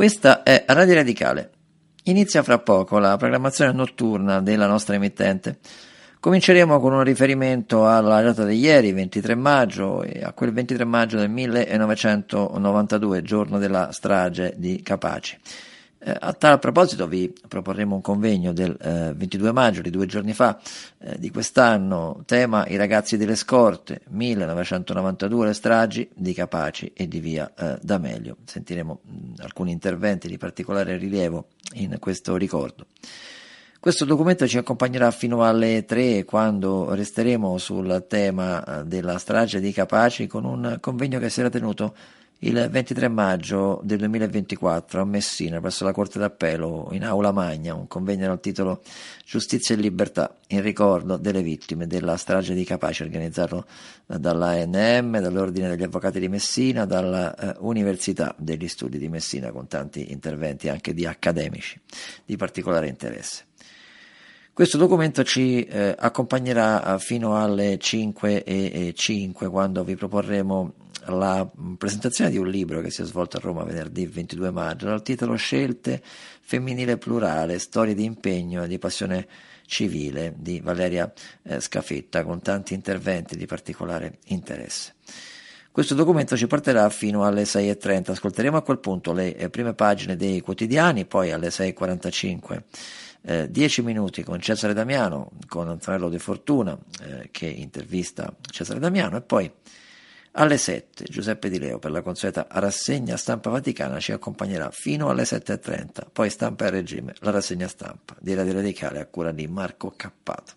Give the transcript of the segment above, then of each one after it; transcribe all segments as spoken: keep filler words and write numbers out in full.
Questa è Radio Radicale. Inizia fra poco la programmazione notturna della nostra emittente. Cominceremo con un riferimento alla data di ieri, ventitré maggio, e a quel ventitré maggio del millenovecentonovantadue, giorno della strage di Capaci. Eh, a tal proposito vi proporremo un convegno del eh, ventidue maggio, di due giorni fa, eh, di quest'anno, tema I ragazzi delle scorte, millenovecentonovantadue, le stragi di Capaci e di via eh, D'Amelio. Sentiremo mh, alcuni interventi di particolare rilievo in questo ricordo. Questo documento ci accompagnerà fino alle tre, quando resteremo sul tema della strage di Capaci con un convegno che si era tenuto il ventitré maggio del duemilaventiquattro a Messina, presso la Corte d'Appello, in Aula Magna, un convegno dal titolo Giustizia e Libertà, in ricordo delle vittime della strage di Capaci, organizzato dall'A N M, dall'Ordine degli Avvocati di Messina, dall'Università degli Studi di Messina, con tanti interventi anche di accademici di particolare interesse. Questo documento ci eh, accompagnerà fino alle cinque e cinque, quando vi proporremo la presentazione di un libro che si è svolto a Roma venerdì ventidue maggio, dal titolo Scelte femminile plurale, storie di impegno e di passione civile, di Valeria eh, Scafetta, con tanti interventi di particolare interesse. Questo documento ci porterà fino alle sei e trenta, ascolteremo a quel punto le eh, prime pagine dei quotidiani, poi alle sei e quarantacinque eh, dieci minuti con Cesare Damiano, con Antonello De Fortuna eh, che intervista Cesare Damiano, e poi alle sette Giuseppe Di Leo per la consueta rassegna stampa vaticana ci accompagnerà fino alle sette e trenta, poi Stampa e Regime, la rassegna stampa di Radio Radicale a cura di Marco Cappato.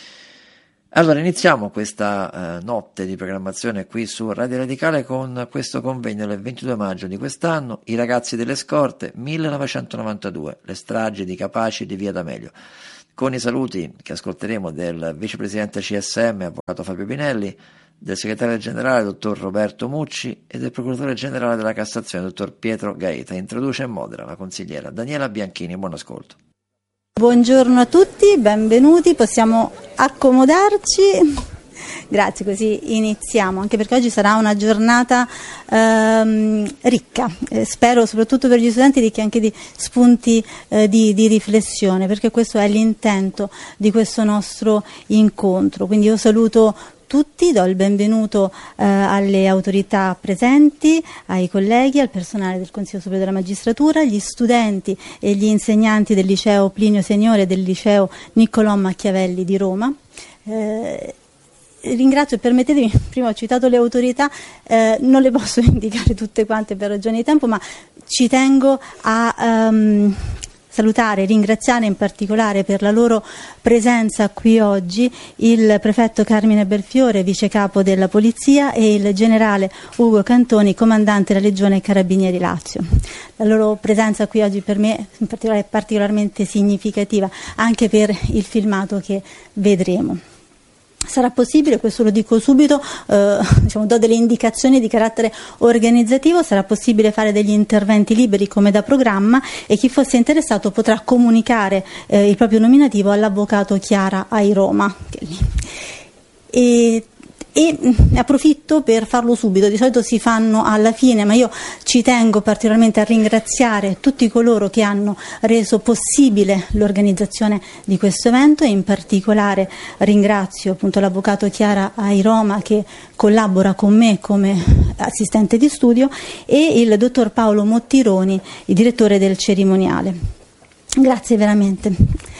Allora iniziamo questa eh, notte di programmazione qui su Radio Radicale con questo convegno del ventidue maggio di quest'anno, I ragazzi delle scorte, millenovecentonovantadue, le stragi di Capaci e di via D'Amelio, con i saluti che ascolteremo del vicepresidente C S M, avvocato Fabio Pinelli, del segretario generale dottor Roberto Mucci e del procuratore generale della Cassazione dottor Pietro Gaeta. Introduce e modera la consigliera Daniela Bianchini. Buon ascolto. Buongiorno a tutti, benvenuti, possiamo accomodarci. Grazie, così iniziamo, anche perché oggi sarà una giornata ehm, ricca, eh, spero soprattutto per gli studenti ricchi anche di spunti eh, di, di riflessione, perché questo è l'intento di questo nostro incontro. Quindi io saluto tutti, do il benvenuto eh, alle autorità presenti, ai colleghi, al personale del Consiglio Superiore della Magistratura, agli studenti e gli insegnanti del liceo Plinio Seniore e del liceo Niccolò Machiavelli di Roma. Eh, Ringrazio e permettetemi, prima ho citato le autorità, eh, non le posso indicare tutte quante per ragioni di tempo, ma ci tengo a um, salutare e ringraziare in particolare per la loro presenza qui oggi il prefetto Carmine Belfiore, vice capo della Polizia, e il generale Ugo Cantoni, comandante della Legione Carabinieri Lazio. La loro presenza qui oggi per me in particolare è particolarmente significativa, anche per il filmato che vedremo. Sarà possibile, questo lo dico subito, eh, diciamo, do delle indicazioni di carattere organizzativo, sarà possibile fare degli interventi liberi come da programma, e chi fosse interessato potrà comunicare eh, il proprio nominativo all'avvocato Chiara Airoma. E E ne approfitto per farlo subito, di solito si fanno alla fine, ma io ci tengo particolarmente a ringraziare tutti coloro che hanno reso possibile l'organizzazione di questo evento, e in particolare ringrazio appunto l'avvocato Chiara Airoma, che collabora con me come assistente di studio, e il dottor Paolo Mottironi, il direttore del cerimoniale. Grazie veramente.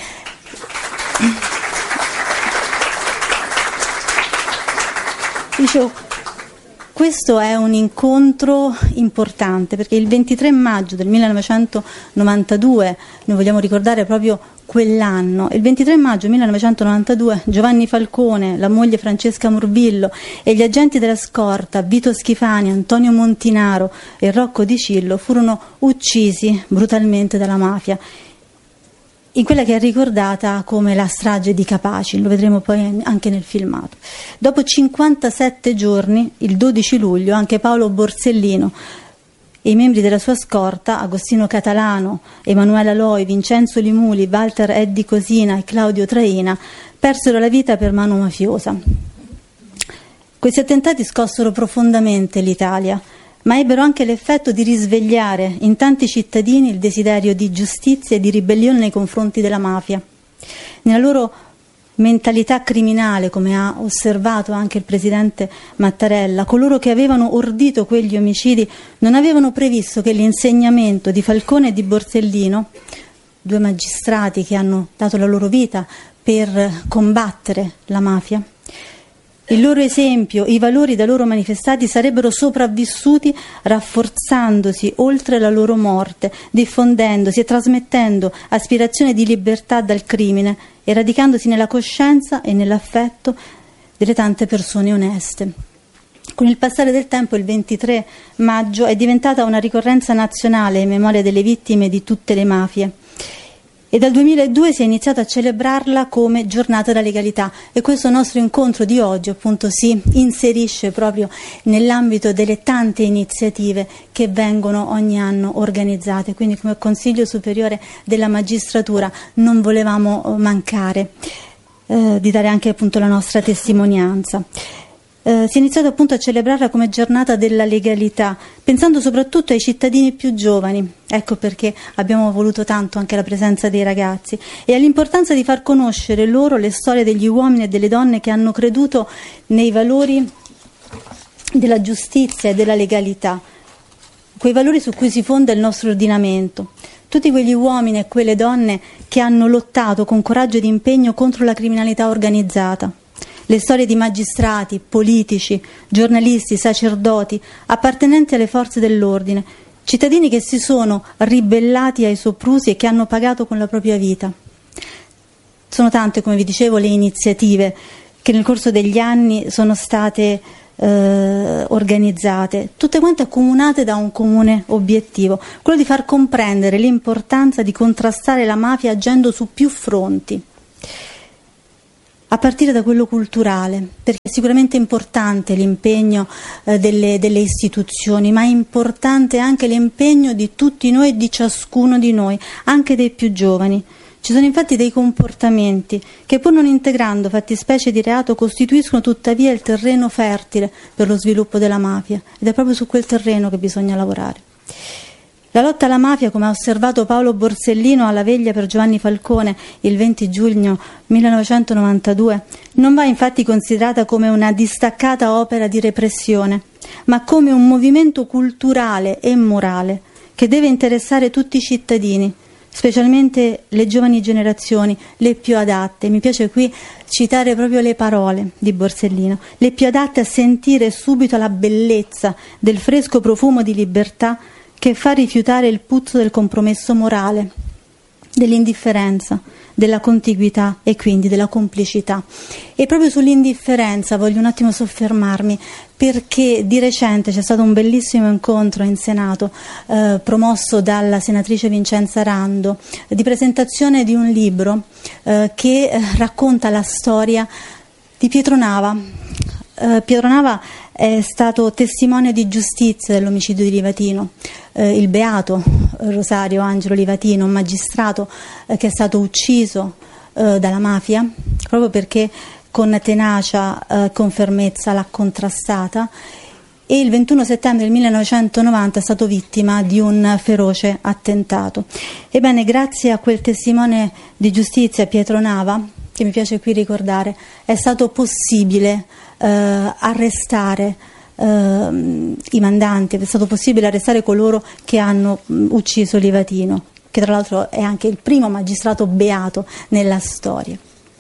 Dicevo, questo è un incontro importante perché il ventitré maggio del millenovecentonovantadue, noi vogliamo ricordare proprio quell'anno, il ventitré maggio millenovecentonovantadue Giovanni Falcone, la moglie Francesca Morvillo e gli agenti della scorta Vito Schifani, Antonio Montinaro e Rocco Di Cillo furono uccisi brutalmente dalla mafia, in quella che è ricordata come la strage di Capaci, lo vedremo poi anche nel filmato. Dopo cinquantasette giorni, il dodici luglio, anche Paolo Borsellino e i membri della sua scorta, Agostino Catalano, Emanuela Loi, Vincenzo Limuli, Walter Eddi Cosina e Claudio Traina, persero la vita per mano mafiosa. Questi attentati scossero profondamente l'Italia, ma ebbero anche l'effetto di risvegliare in tanti cittadini il desiderio di giustizia e di ribellione nei confronti della mafia. Nella loro mentalità criminale, come ha osservato anche il presidente Mattarella, coloro che avevano ordito quegli omicidi non avevano previsto che l'insegnamento di Falcone e di Borsellino, due magistrati che hanno dato la loro vita per combattere la mafia, il loro esempio, i valori da loro manifestati sarebbero sopravvissuti rafforzandosi oltre la loro morte, diffondendosi e trasmettendo aspirazione di libertà dal crimine e radicandosi nella coscienza e nell'affetto delle tante persone oneste. Con il passare del tempo il ventitré maggio è diventata una ricorrenza nazionale in memoria delle vittime di tutte le mafie. E dal duemiladue si è iniziato a celebrarla come giornata della legalità, e questo nostro incontro di oggi appunto si inserisce proprio nell'ambito delle tante iniziative che vengono ogni anno organizzate. Quindi come Consiglio Superiore della Magistratura non volevamo mancare eh, di dare anche appunto la nostra testimonianza. Eh, si è iniziato appunto a celebrarla come giornata della legalità, pensando soprattutto ai cittadini più giovani, ecco perché abbiamo voluto tanto anche la presenza dei ragazzi, e all'importanza di far conoscere loro le storie degli uomini e delle donne che hanno creduto nei valori della giustizia e della legalità, quei valori su cui si fonda il nostro ordinamento. Tutti quegli uomini e quelle donne che hanno lottato con coraggio ed impegno contro la criminalità organizzata. Le storie di magistrati, politici, giornalisti, sacerdoti, appartenenti alle forze dell'ordine, cittadini che si sono ribellati ai soprusi e che hanno pagato con la propria vita. Sono tante, come vi dicevo, le iniziative che nel corso degli anni sono state eh, organizzate, tutte quante accomunate da un comune obiettivo, quello di far comprendere l'importanza di contrastare la mafia agendo su più fronti. A partire da quello culturale, perché è sicuramente importante l'impegno eh, delle, delle istituzioni, ma è importante anche l'impegno di tutti noi e di ciascuno di noi, anche dei più giovani. Ci sono infatti dei comportamenti che, pur non integrando fattispecie di reato, costituiscono tuttavia il terreno fertile per lo sviluppo della mafia, ed è proprio su quel terreno che bisogna lavorare. La lotta alla mafia, come ha osservato Paolo Borsellino alla veglia per Giovanni Falcone il venti giugno millenovecentonovantadue, non va infatti considerata come una distaccata opera di repressione, ma come un movimento culturale e morale che deve interessare tutti i cittadini, specialmente le giovani generazioni, le più adatte. Mi piace qui citare proprio le parole di Borsellino, le più adatte a sentire subito la bellezza del fresco profumo di libertà che fa rifiutare il puzzo del compromesso morale, dell'indifferenza, della contiguità e quindi della complicità. E proprio sull'indifferenza voglio un attimo soffermarmi, perché di recente c'è stato un bellissimo incontro in Senato eh, promosso dalla senatrice Vincenza Rando, di presentazione di un libro eh, che eh, racconta la storia di Pietro Nava. Eh, Pietro Nava è stato testimone di giustizia dell'omicidio di Livatino, eh, il beato Rosario Angelo Livatino, un magistrato eh, che è stato ucciso eh, dalla mafia proprio perché con tenacia e eh, con fermezza l'ha contrastata, e il ventuno settembre del millenovecentonovanta è stato vittima di un feroce attentato. Ebbene, grazie a quel testimone di giustizia, Pietro Nava, che mi piace qui ricordare, è stato possibile eh, arrestare eh, i mandanti, è stato possibile arrestare coloro che hanno mh, ucciso Livatino, che tra l'altro è anche il primo magistrato beato nella storia.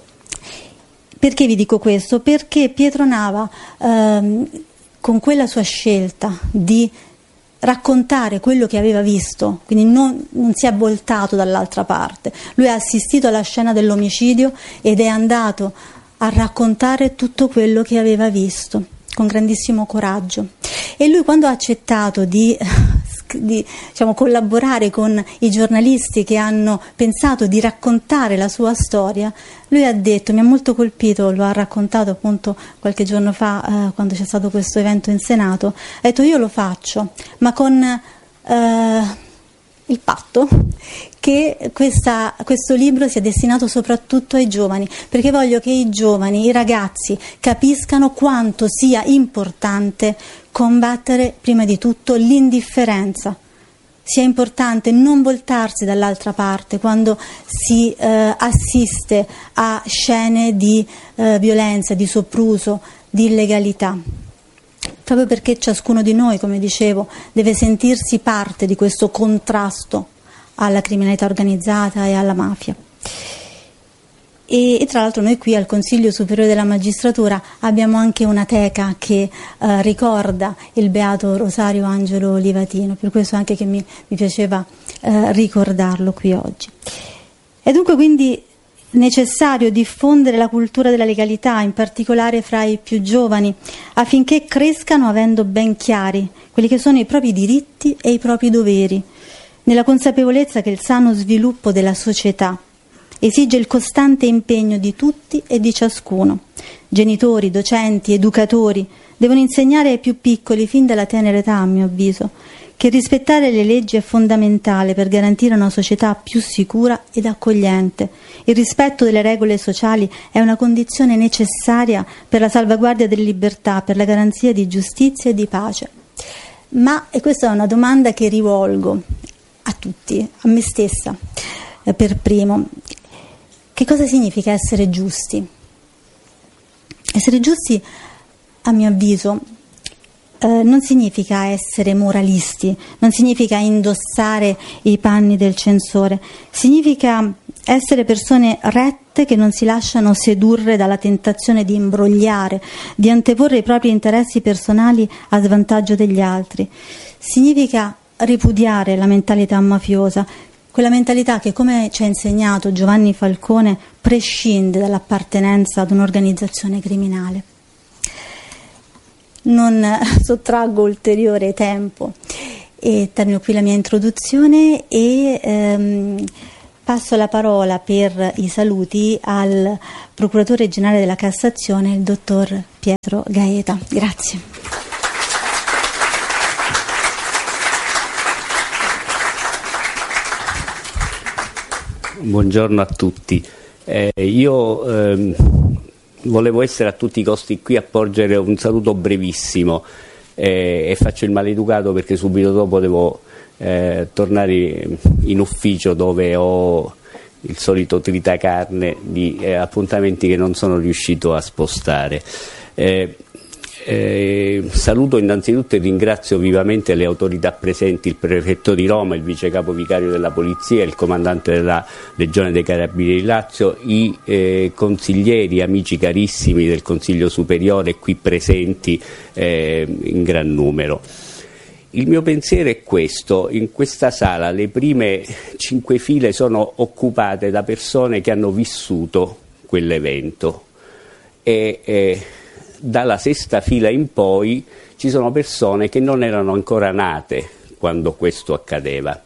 Perché vi dico questo? Perché Pietro Nava, ehm, con quella sua scelta di raccontare quello che aveva visto, quindi non, non si è voltato dall'altra parte, lui ha assistito alla scena dell'omicidio ed è andato a raccontare tutto quello che aveva visto con grandissimo coraggio. E lui, quando ha accettato di, di diciamo, collaborare con i giornalisti che hanno pensato di raccontare la sua storia, lui ha detto, mi ha molto colpito, lo ha raccontato appunto qualche giorno fa eh, quando c'è stato questo evento in Senato, ha detto: io lo faccio, ma con eh, il patto che questa, questo libro sia destinato soprattutto ai giovani, perché voglio che i giovani, i ragazzi capiscano quanto sia importante combattere prima di tutto l'indifferenza. Sia importante non voltarsi dall'altra parte quando si eh, assiste a scene di eh, violenza, di sopruso, di illegalità. Proprio perché ciascuno di noi, come dicevo, deve sentirsi parte di questo contrasto alla criminalità organizzata e alla mafia. E, e tra l'altro noi qui al Consiglio Superiore della Magistratura abbiamo anche una teca che eh, ricorda il beato Rosario Angelo Livatino, per questo anche che mi, mi piaceva eh, ricordarlo qui oggi. È dunque quindi necessario diffondere la cultura della legalità, in particolare fra i più giovani, affinché crescano avendo ben chiari quelli che sono i propri diritti e i propri doveri, nella consapevolezza che il sano sviluppo della società esige il costante impegno di tutti e di ciascuno. Genitori, docenti, educatori devono insegnare ai più piccoli, fin dalla tenera età, a mio avviso, che rispettare le leggi è fondamentale per garantire una società più sicura ed accogliente. Il rispetto delle regole sociali è una condizione necessaria per la salvaguardia delle libertà, per la garanzia di giustizia e di pace. Ma, e questa è una domanda che rivolgo a tutti, a me stessa eh, per primo, che cosa significa essere giusti? Essere giusti, a mio avviso, eh, non significa essere moralisti, non significa indossare i panni del censore, significa essere persone rette che non si lasciano sedurre dalla tentazione di imbrogliare, di anteporre i propri interessi personali a svantaggio degli altri. Significa ripudiare la mentalità mafiosa, quella mentalità che, come ci ha insegnato Giovanni Falcone, prescinde dall'appartenenza ad un'organizzazione criminale. Non sottraggo ulteriore tempo e termino qui la mia introduzione e ehm, passo la parola per i saluti al Procuratore Generale della Cassazione, il dottor Pietro Gaeta. Grazie. Buongiorno a tutti. Eh, io ehm, volevo essere a tutti i costi qui a porgere un saluto brevissimo eh, e faccio il maleducato perché subito dopo devo eh, tornare in ufficio dove ho il solito tritacarne di eh, appuntamenti che non sono riuscito a spostare. Eh, Eh, saluto innanzitutto e ringrazio vivamente le autorità presenti, il prefetto di Roma, il vice capo vicario della polizia, il comandante della Legione dei Carabinieri Lazio, i eh, consiglieri, amici carissimi del Consiglio Superiore qui presenti eh, in gran numero. Il mio pensiero è questo: in questa sala le prime cinque file sono occupate da persone che hanno vissuto quell'evento e eh, dalla sesta fila in poi ci sono persone che non erano ancora nate quando questo accadeva.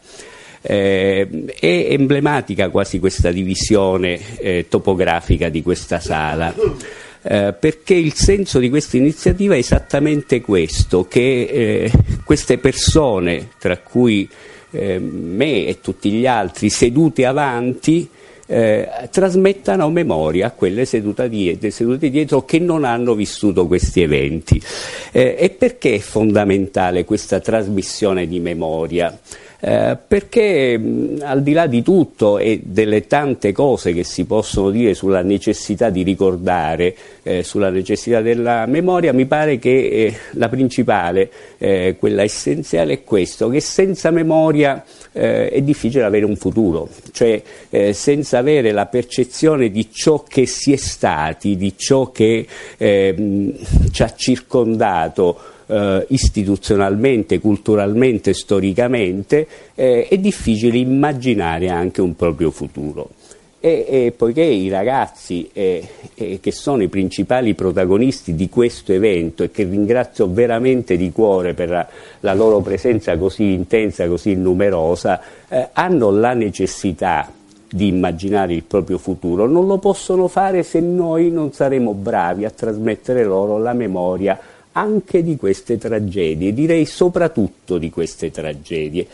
Eh, è emblematica quasi questa divisione eh, topografica di questa sala, eh, perché il senso di questa iniziativa è esattamente questo, che eh, queste persone, tra cui eh, me e tutti gli altri sedute avanti, Eh, trasmettano memoria a quelle sedute dietro, sedute dietro che non hanno vissuto questi eventi. Eh, e perché è fondamentale questa trasmissione di memoria? Eh, perché mh, al di là di tutto e delle tante cose che si possono dire sulla necessità di ricordare, eh, sulla necessità della memoria, mi pare che eh, la principale, eh, quella essenziale, è questo, che senza memoria eh, è difficile avere un futuro, cioè eh, senza avere la percezione di ciò che si è stati, di ciò che eh, mh, ci ha circondato Uh, istituzionalmente, culturalmente, storicamente, eh, è difficile immaginare anche un proprio futuro. E, e poiché i ragazzi eh, eh, che sono i principali protagonisti di questo evento e che ringrazio veramente di cuore per la, la loro presenza così intensa, così numerosa, eh, hanno la necessità di immaginare il proprio futuro, non lo possono fare se noi non saremo bravi a trasmettere loro la memoria anche di queste tragedie, direi soprattutto di queste tragedie,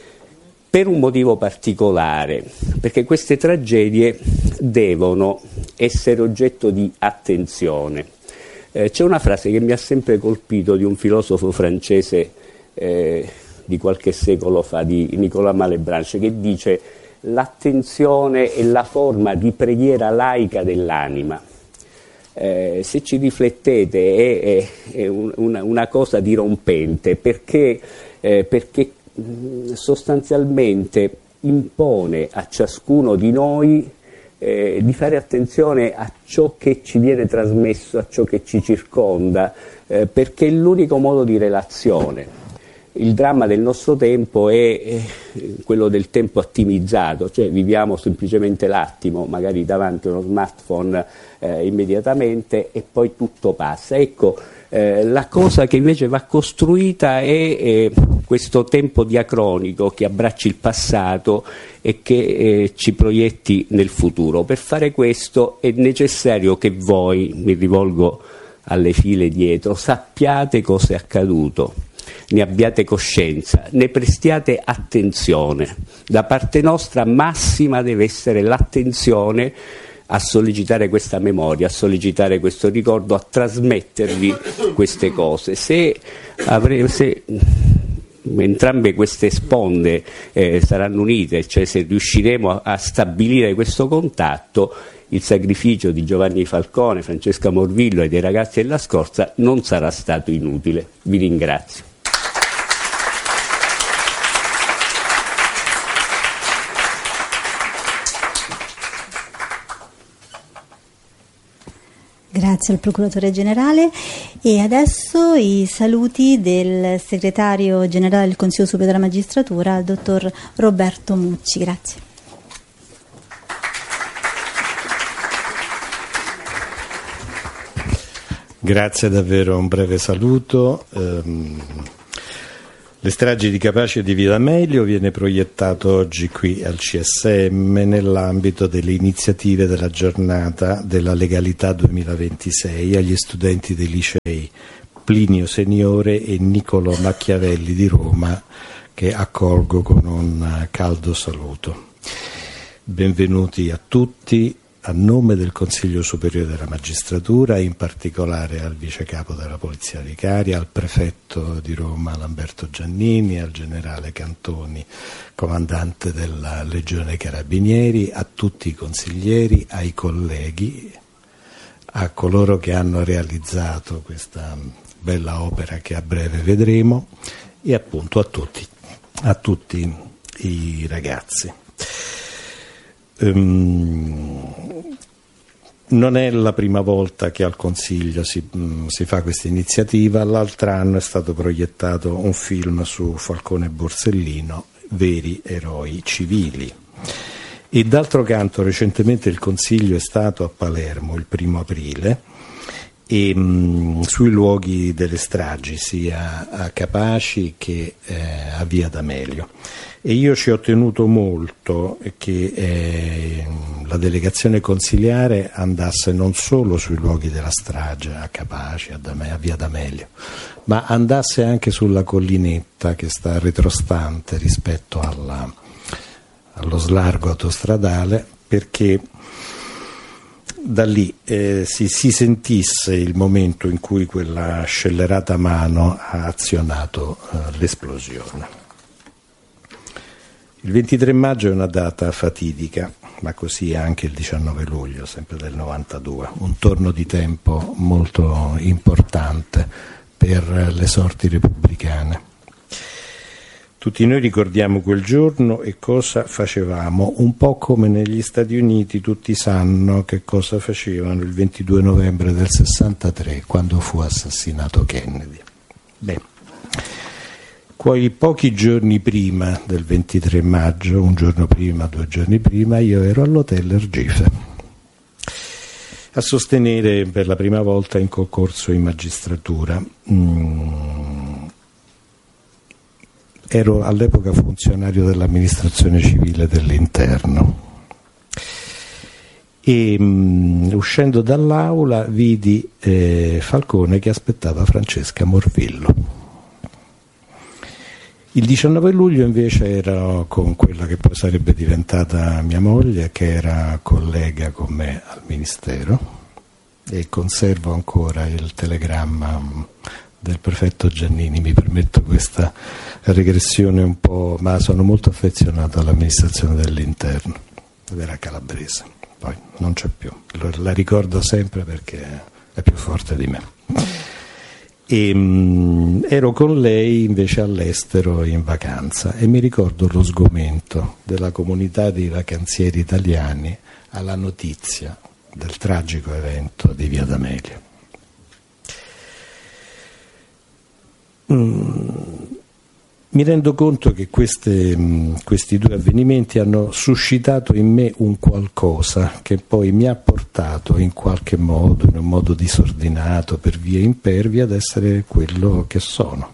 per un motivo particolare, perché queste tragedie devono essere oggetto di attenzione. Eh, c'è una frase che mi ha sempre colpito di un filosofo francese eh, di qualche secolo fa, di Nicolas Malebranche, che dice: l'attenzione è la forma di preghiera laica dell'anima. Eh, se ci riflettete è, è, è un, una, una cosa dirompente, perché, eh, perché mh, sostanzialmente impone a ciascuno di noi eh, di fare attenzione a ciò che ci viene trasmesso, a ciò che ci circonda, eh, perché è l'unico modo di relazione. Il dramma del nostro tempo è, è quello del tempo ottimizzato, cioè viviamo semplicemente l'attimo, magari davanti a uno smartphone eh, immediatamente, e poi tutto passa. Ecco, eh, la cosa che invece va costruita è, è questo tempo diacronico che abbracci il passato e che eh, ci proietti nel futuro. Per fare questo è necessario che voi, mi rivolgo alle file dietro, sappiate cosa è accaduto, ne abbiate coscienza, ne prestiate attenzione. Da parte nostra massima deve essere l'attenzione a sollecitare questa memoria, a sollecitare questo ricordo, a trasmettervi queste cose. Se, avre- se entrambe queste sponde eh, saranno unite, cioè se riusciremo a, a stabilire questo contatto, il sacrificio di Giovanni Falcone, Francesca Morvillo e dei ragazzi della Scorza non sarà stato inutile. Vi ringrazio. Grazie al Procuratore Generale, e adesso i saluti del Segretario Generale del Consiglio Superiore della Magistratura, il Dottor Roberto Mucci. Grazie. Grazie, davvero un breve saluto. Um, Le stragi di Capaci e di Via D'Amelio viene proiettato oggi qui al C S M nell'ambito delle iniziative della giornata della legalità duemilaventisei agli studenti dei licei Plinio Seniore e Niccolò Machiavelli di Roma, che accolgo con un caldo saluto. Benvenuti a tutti. A nome del Consiglio Superiore della Magistratura, in particolare al Vice Capo della Polizia Vicaria, al Prefetto di Roma Lamberto Giannini, al Generale Cantoni, Comandante della Legione Carabinieri, a tutti i consiglieri, ai colleghi, a coloro che hanno realizzato questa bella opera che a breve vedremo, e appunto a tutti, a tutti i ragazzi. Um, non è la prima volta che al Consiglio si, um, si fa questa iniziativa. L'altro anno è stato proiettato un film su Falcone e Borsellino, Veri eroi civili, e d'altro canto recentemente il Consiglio è stato a Palermo il primo aprile e um, sui luoghi delle stragi sia a Capaci che eh, a Via D'Amelio. E io ci ho tenuto molto che eh, la delegazione consiliare andasse non solo sui luoghi della strage a Capaci, a, Dame, a Via D'Amelio, ma andasse anche sulla collinetta che sta retrostante rispetto alla, allo slargo autostradale, perché da lì eh, si, si sentisse il momento in cui quella scellerata mano ha azionato eh, l'esplosione. Il ventitré maggio è una data fatidica, ma così è anche il diciannove luglio, sempre del novantadue, un torno di tempo molto importante per le sorti repubblicane. Tutti noi ricordiamo quel giorno e cosa facevamo, un po' come negli Stati Uniti tutti sanno che cosa facevano il ventidue novembre del sessantatré, quando fu assassinato Kennedy. Beh, poi pochi giorni prima del ventitré maggio, un giorno prima, due giorni prima, io ero all'hotel Ergife a sostenere per la prima volta in concorso in magistratura. Mm. Ero all'epoca funzionario dell'amministrazione civile dell'interno e um, uscendo dall'aula vidi eh, Falcone che aspettava Francesca Morvillo. Il diciannove luglio invece ero con quella che poi sarebbe diventata mia moglie, che era collega con me al Ministero, e conservo ancora il telegramma del prefetto Giannini. Mi permetto questa regressione un po', ma sono molto affezionato all'amministrazione dell'interno, era calabrese, poi non c'è più, la ricordo sempre perché è più forte di me. E, mh, ero con lei invece all'estero in vacanza e mi ricordo lo sgomento della comunità di vacanzieri italiani alla notizia del tragico evento di Via D'Amelio. Mm, mi rendo conto che queste, mh, questi due avvenimenti hanno suscitato in me un qualcosa che poi mi ha portato in qualche modo, in un modo disordinato, per via impervia, ad essere quello che sono.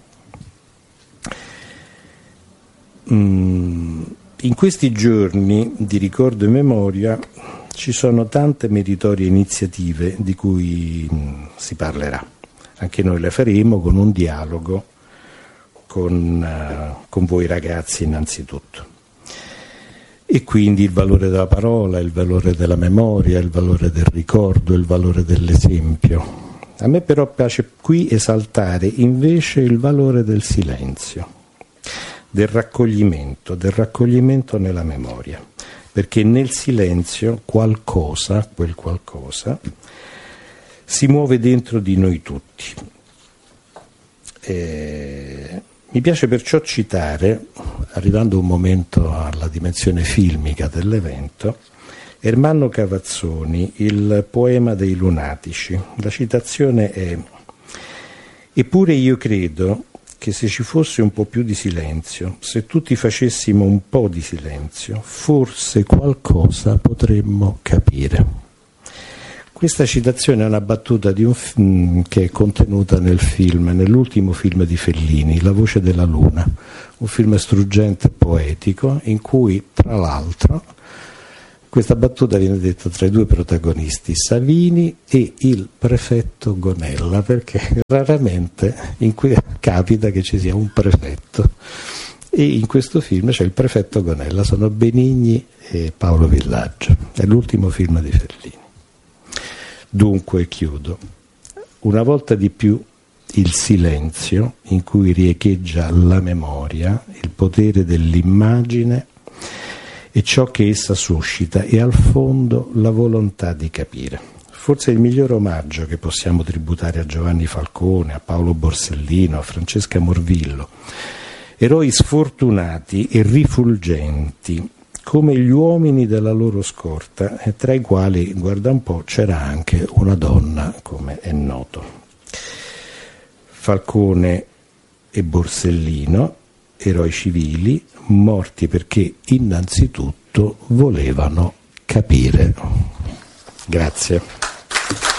Mm, in questi giorni di ricordo e memoria ci sono tante meritorie iniziative di cui mh, si parlerà. Anche noi le faremo con un dialogo con, uh, con voi ragazzi innanzitutto. E quindi il valore della parola, il valore della memoria, il valore del ricordo, il valore dell'esempio. A me però piace qui esaltare invece il valore del silenzio, del raccoglimento, del raccoglimento nella memoria, perché nel silenzio qualcosa, quel qualcosa, si muove dentro di noi tutti. E mi piace perciò citare, arrivando un momento alla dimensione filmica dell'evento, Ermanno Cavazzoni, il poema dei lunatici. La citazione è: eppure io credo che se ci fosse un po' più di silenzio, se tutti facessimo un po' di silenzio, forse qualcosa potremmo capire. Questa citazione è una battuta di un film che è contenuta nel film, nell'ultimo film di Fellini, La voce della luna, un film struggente e poetico in cui, tra l'altro, questa battuta viene detta tra i due protagonisti, Savini e il prefetto Gonella, perché raramente in cui capita che ci sia un prefetto. E in questo film c'è il prefetto Gonella, sono Benigni e Paolo Villaggio, è l'ultimo film di Fellini. Dunque chiudo, una volta di più il silenzio in cui riecheggia la memoria, il potere dell'immagine e ciò che essa suscita e al fondo la volontà di capire. Forse il miglior omaggio che possiamo tributare a Giovanni Falcone, a Paolo Borsellino, a Francesca Morvillo, eroi sfortunati e rifulgenti come gli uomini della loro scorta, e tra i quali, guarda un po', c'era anche una donna, come è noto. Falcone e Borsellino, eroi civili, morti perché innanzitutto volevano capire. Grazie.